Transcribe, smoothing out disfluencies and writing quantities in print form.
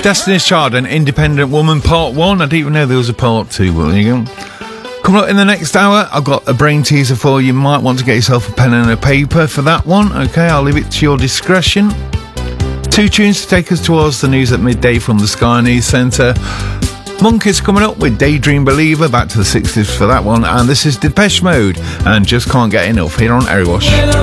Destiny's Child and Independent Woman Part 1. I didn't even know there was a Part 2, but there you go. Coming up in the next hour, I've got a brain teaser for you. You might want to get yourself a pen and a paper for that one. Okay, I'll leave it to your discretion. 2 tunes to take us towards the news at midday from the Sky News Centre. Monkeys coming up with Daydream Believer, back to the 60s for that one. And this is Depeche Mode and Just Can't Get Enough here on Erewash.